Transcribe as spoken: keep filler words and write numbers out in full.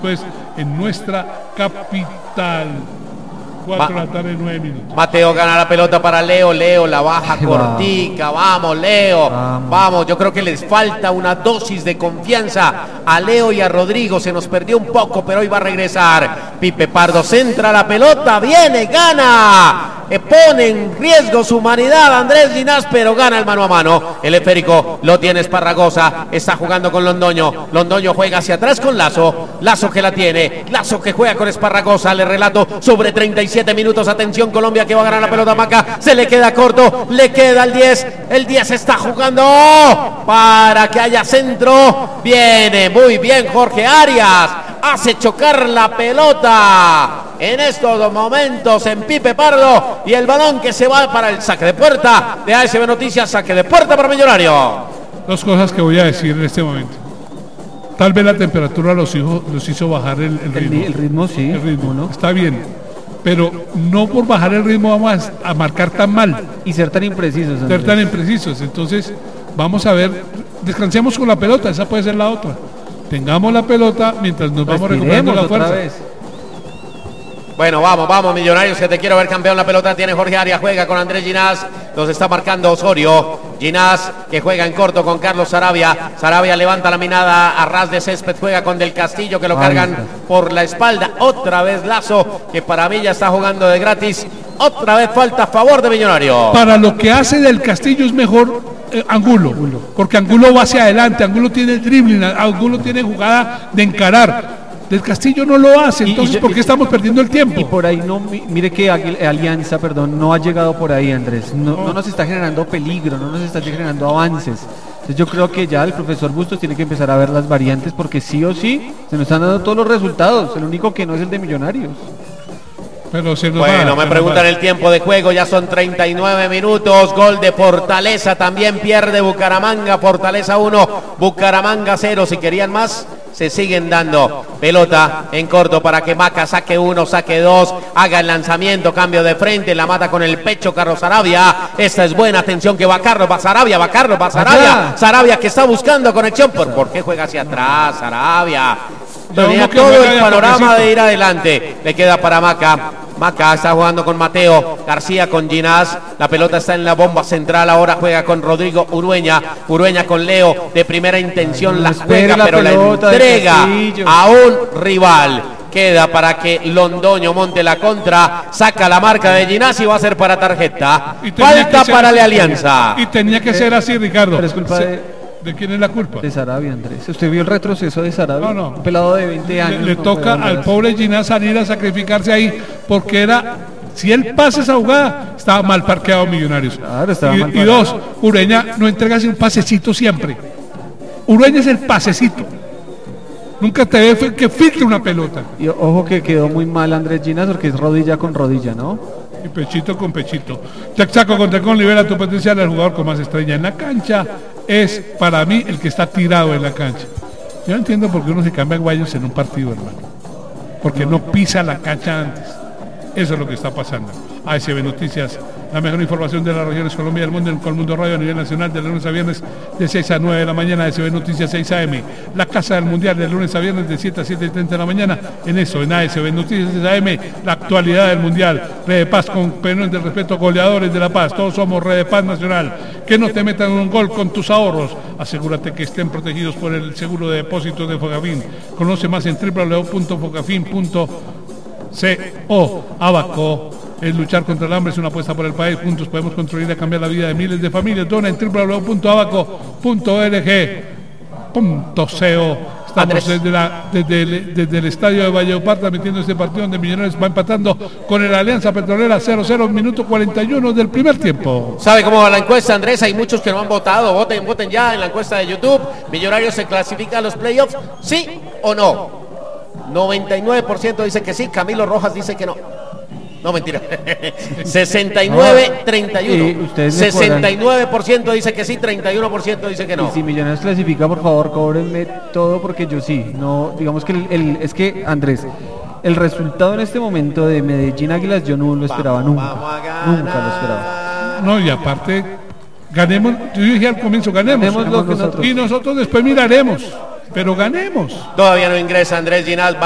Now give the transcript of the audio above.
después en nuestra capital. cuatro de la tarde, nueve minutos. Mateo gana la pelota para Leo. Leo la baja cortica. Vamos, Leo. Vamos. Vamos. Yo creo que les falta una dosis de confianza a Leo y a Rodrigo. Se nos perdió un poco, pero hoy va a regresar. Pipe Pardo centra la pelota. Viene, gana. Eh, pone en riesgo su humanidad Andrés Ginás, pero gana el mano a mano. El esférico lo tiene Esparragosa. Está jugando con Londoño. Londoño juega hacia atrás con Lazo. Lazo que la tiene. Lazo que juega con Esparragosa. Le relato sobre treinta y siete minutos. Atención, Colombia que va a ganar la pelota. Maca se le queda corto. Le queda el diez. El diez está jugando para que haya centro. Viene muy bien Jorge Arias. Hace chocar la pelota en estos momentos en Pipe Pardo y el balón que se va para el saque de puerta de A S B Noticias. Saque de puerta para Millonario. Dos cosas que voy a decir en este momento. Tal vez la temperatura los hizo, los hizo bajar el, el ritmo. El, el ritmo sí. El ritmo, ¿no? Está bien. Pero no por bajar el ritmo vamos a, a marcar tan mal. Y ser tan imprecisos. Ser tan imprecisos. Entonces, vamos a ver. Descansemos con la pelota. Esa puede ser la otra. Tengamos la pelota mientras nos vamos recuperando la fuerza. Vez. Bueno, vamos, vamos, Millonarios, que te quiero ver campeón. La pelota tiene Jorge Arias, juega con Andrés Ginás, los está marcando Osorio. Ginás que juega en corto con Carlos Sarabia. Sarabia levanta la minada a ras de césped, juega con Del Castillo, que lo cargan por la espalda. Otra vez Lazo, que para mí ya está jugando de gratis. Otra vez falta a favor de Millonario. Para lo que hace Del Castillo es mejor eh, Angulo, porque Angulo va hacia adelante, Angulo tiene el dribbling, Angulo tiene jugada de encarar. Del Castillo no lo hace, entonces y, y, ¿por qué estamos perdiendo el tiempo? Y por ahí no, mire que Alianza, perdón, no ha llegado por ahí, Andrés. No, no. no nos está generando peligro, no nos está generando avances. Entonces yo creo que ya el profesor Bustos tiene que empezar a ver las variantes, porque sí o sí se nos están dando todos los resultados. El único que no es el de Millonarios. Pero se nos bueno, va, me preguntan va. El tiempo de juego, ya son treinta y nueve minutos, gol de Fortaleza, también pierde Bucaramanga, Fortaleza uno, Bucaramanga cero, si querían más, se siguen dando. Pelota en corto para que Maca saque uno, saque dos, haga el lanzamiento, cambio de frente, la mata con el pecho Carlos Sarabia, esta es buena, atención que va Carlos, va Sarabia, va Carlos, va Sarabia, Sarabia que está buscando conexión, ¿por, ¿por qué juega hacia atrás Sarabia? Tenía todo el panorama de ir adelante, le queda para Maca. Maca está jugando con Mateo García, con Ginás, la pelota está en la bomba central, ahora juega con Rodrigo Urueña, Urueña con Leo, de primera intención la juega, pero la entrega a un rival. Queda para que Londoño monte la contra, saca la marca de Ginás y va a ser para tarjeta. Falta para la Alianza. Y tenía que ser así, Ricardo. Pero es culpa de... ¿De quién es la culpa? De Sarabia, Andrés. ¿Usted vio el retroceso de Sarabia? No, no. Un pelado de veinte años. Le, le no toca al pobre Ginás salir a sacrificarse ahí, porque era... Si él pasa esa jugada, estaba mal parqueado Millonarios. Claro, estaba y, mal y dos, Ureña no entrega un pasecito siempre. Ureña es el pasecito. Nunca te ve que filtre una pelota. Y ojo que quedó muy mal Andrés Ginás, porque es rodilla con rodilla, ¿no? Y pechito con pechito. Texaco contra con libera tu potencial. El jugador con más estrella en la cancha es para mí el que está tirado en la cancha. Yo no entiendo por qué uno se cambia guayos en un partido, hermano. Porque no pisa la cancha antes. Eso es lo que está pasando. A S B Noticias, la mejor información de las regiones Colombia y del mundo en Colmundo Radio a nivel nacional, de lunes a viernes de seis a nueve de la mañana. A S B Noticias seis A M, la casa del mundial, de lunes a viernes de siete a siete y treinta de la mañana. En eso, en A S B Noticias seis A M, la actualidad del mundial. Red de Paz con penón del respeto, goleadores de la paz. Todos somos Red de Paz Nacional. Que no te metan un gol con tus ahorros. Asegúrate que estén protegidos por el seguro de depósitos de Fogafín. Conoce más en w w w punto fogafin punto co. Abaco es luchar contra el hambre, es una apuesta por el país. Juntos podemos construir y cambiar la vida de miles de familias. Dona en w w w punto abaco punto org punto co. Estamos desde, la, desde, el, desde el estadio de Valledupar transmitiendo este partido donde Millonarios va empatando con el Alianza Petrolera cero cero, minuto cuarenta y uno del primer tiempo. ¿Sabe cómo va la encuesta, Andrés? Hay muchos que no han votado. Voten, voten ya en la encuesta de YouTube. ¿Millonarios se clasifica a los playoffs? ¿Sí o no? noventa y nueve por ciento dice que sí, Camilo Rojas dice que no. No, mentira. sesenta y nueve treinta y uno. Sí, sesenta y nueve por ciento dice que sí, treinta y uno por ciento dice que no. Y si Millonarios clasifica, por favor, cóbrenme todo porque yo sí. No, digamos que el, el, es que, Andrés, el resultado en este momento de Medellín Águilas yo no lo esperaba vamos, nunca. Vamos nunca lo esperaba. No, y aparte, ganemos, yo dije al comienzo, ganemos. ganemos lo que nosotros. Y nosotros después miraremos. Pero ganemos. Todavía no ingresa Andrés Ginás.